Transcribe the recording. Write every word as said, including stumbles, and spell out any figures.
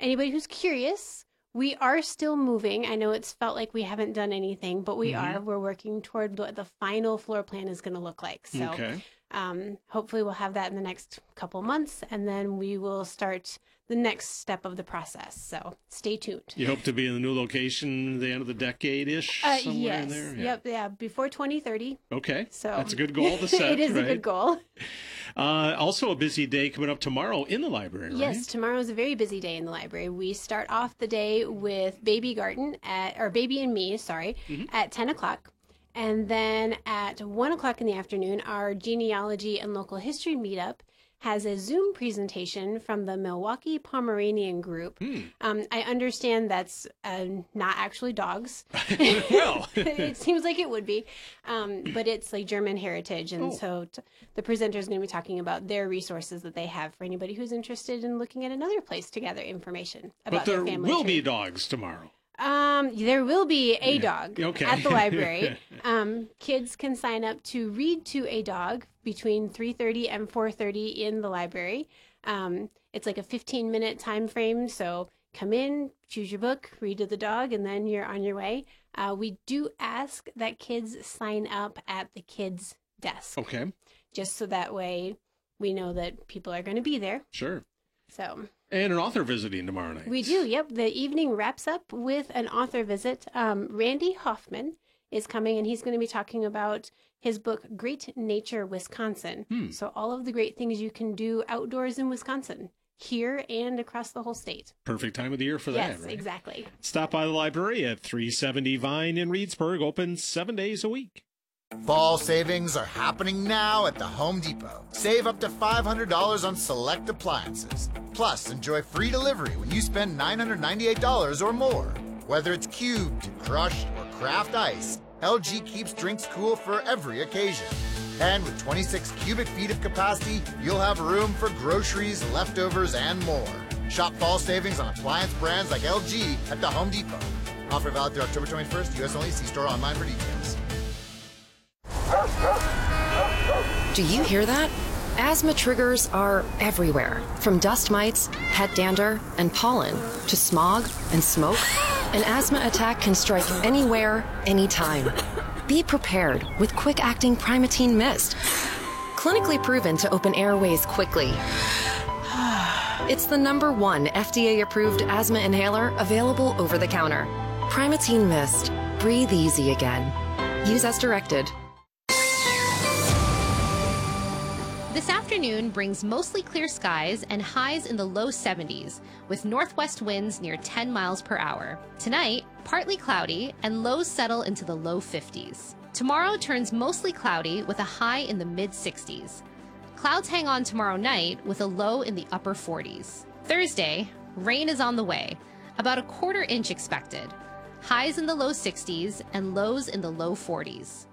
anybody who's curious, we are still moving. I know it's felt like we haven't done anything, but we mm-hmm. are. We're working toward what the final floor plan is going to look like. So okay. um, hopefully we'll have that in the next couple months, and then we will start the next step of the process. So stay tuned. You hope to be in the new location at the end of the decade-ish, uh, somewhere yes. in there? Yeah. Yep, yeah, before twenty thirty. Okay, so that's a good goal to set, It is right? a good goal. Uh, also a busy day coming up tomorrow in the library, right? Yes, tomorrow is a very busy day in the library. We start off the day with Baby Garden, at, or Baby and Me, sorry, mm-hmm. at ten o'clock. And then at one o'clock in the afternoon, our genealogy and local history meetup has a Zoom presentation from the Milwaukee Pomeranian group. Hmm. Um, I understand that's uh, not actually dogs. Well, it seems like it would be, um, but it's like German heritage. And oh. so t- the presenter is going to be talking about their resources that they have for anybody who's interested in looking at another place to gather information about but there their family will tree. be dogs tomorrow. Um, there will be a dog okay. at the library. um, kids can sign up to read to a dog between three thirty and four thirty in the library. Um, it's like a fifteen minute time frame. So come in, choose your book, read to the dog, and then you're on your way. Uh, we do ask that kids sign up at the kids' desk. Okay. Just so that way we know that people are going to be there. Sure. So. And an author visiting tomorrow night. We do, yep. The evening wraps up with an author visit. Um, Randy Hoffman is coming, and he's going to be talking about his book, Great Nature Wisconsin. Hmm. So all of the great things you can do outdoors in Wisconsin, here and across the whole state. Perfect time of the year for yes, that, right? Yes, exactly. Stop by the library at three seventy Vine in Reedsburg, open seven days a week. Fall savings are happening now at the Home Depot. Save up to five hundred dollars on select appliances. Plus, enjoy free delivery when you spend nine hundred ninety-eight dollars or more. Whether it's cubed, crushed, or craft ice, L G keeps drinks cool for every occasion. And with twenty-six cubic feet of capacity, you'll have room for groceries, leftovers, and more. Shop fall savings on appliance brands like L G at the Home Depot. Offer valid through October twenty-first. U S only. See store online for details. Do you hear that? Asthma triggers are everywhere, from dust mites, pet dander, and pollen, to smog and smoke. An asthma attack can strike anywhere, anytime. Be prepared with quick-acting Primatene Mist. Clinically proven to open airways quickly. It's the number one F D A-approved asthma inhaler available over the counter. Primatene Mist. Breathe easy again. Use as directed. This afternoon brings mostly clear skies and highs in the low seventies, with northwest winds near ten miles per hour. Tonight, partly cloudy, and lows settle into the low fifties. Tomorrow turns mostly cloudy with a high in the mid sixties. Clouds hang on tomorrow night with a low in the upper forties. Thursday, rain is on the way, about a quarter inch expected. Highs in the low sixties and lows in the low forties.